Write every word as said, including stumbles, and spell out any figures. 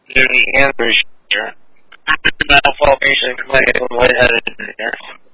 near the Andrews here. Metal formation clay lightheaded in here.